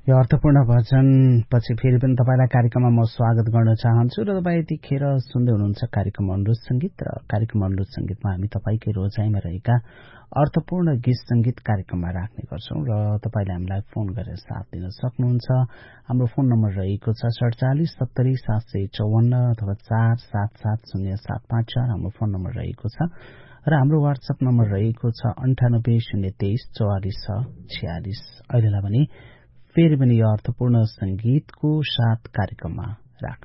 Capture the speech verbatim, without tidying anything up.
यो अर्थपूर्ण भजन पछि फेरि पनि तपाईलाई कार्यक्रममा म स्वागत गर्न चाहन्छु र तपाईँ यतिखेर सुन्दै हुनुहुन्छ कार्यक्रम अनुरोध संगीत र कार्यक्रम अनुरोध संगीतमा हामी तपाईकै रोजाइमा रहेका अर्थपूर्ण गीत संगीत कार्यक्रममा राख्ने गर्छौं र तपाईले हामीलाई फोन गरेर साथ दिन सक्नुहुन्छ। हाम्रो फोन नम्बर रहेको छ सैंतालीस सत्तरी सात सय चौवन्न अथवा चार सात सात शून्य सात पाँच चार हाम्रो फोन नम्बर रहेको छ र हाम्रो व्हाट्सएप नम्बर रहेको छ अन्ठानब्बे शून्य तेइस चौवालिस छ छयालिस। अहिलेलाई भने फेरि पनि यो अर्थपूर्ण संगीतको साथ कार्यक्रममा